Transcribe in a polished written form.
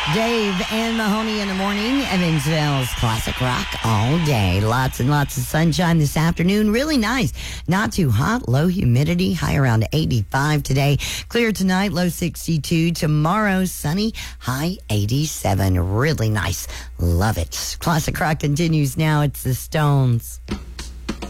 Dave and Mahoney in the morning. Evansville's classic rock all day. Lots and lots of sunshine this afternoon. Really nice. Not too hot. Low humidity. High around 85 today. Clear tonight. Low 62. Tomorrow sunny. High 87. Really nice. Love it. Classic rock continues now. It's the Stones.